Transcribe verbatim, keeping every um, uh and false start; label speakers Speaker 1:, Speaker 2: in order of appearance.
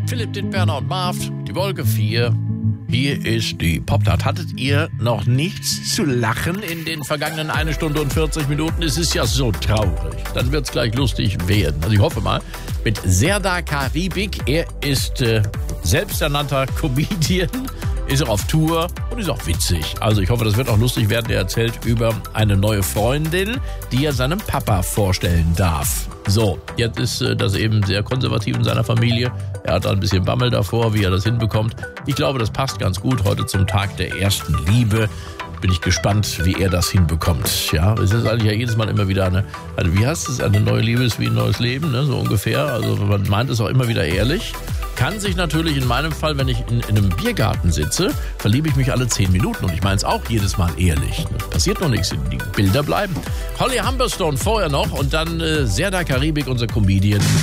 Speaker 1: Philipp Dittberner und Marv, die Wolke vier. Hier ist die Popstart. Hattet ihr noch nichts zu lachen in den vergangenen eine Stunde und vierzig Minuten? Es ist ja so traurig. Dann wird es gleich lustig werden. Also ich hoffe mal, mit Serdar Karibik. Er ist äh, selbsternannter Comedian, ist auch auf Tour und ist auch witzig. Also ich hoffe, das wird auch lustig werden. Er erzählt über eine neue Freundin, die er seinem Papa vorstellen darf. So, jetzt ist äh, das eben sehr konservativ in seiner Familie. Er hat da ein bisschen Bammel davor, wie er das hinbekommt. Ich glaube, das passt ganz gut heute zum Tag der ersten Liebe. Bin ich gespannt, wie er das hinbekommt. Ja, es ist eigentlich ja jedes Mal immer wieder eine, also wie heißt es, eine neue Liebe ist wie ein neues Leben, ne? So ungefähr. Also man meint es auch immer wieder ehrlich. Kann sich natürlich in meinem Fall, wenn ich in, in einem Biergarten sitze, verliebe ich mich alle zehn Minuten und ich meine es auch jedes Mal ehrlich. Passiert noch nichts, die Bilder bleiben. Holly Humberstone vorher noch und dann äh, Serdar Karibik, unser Comedian.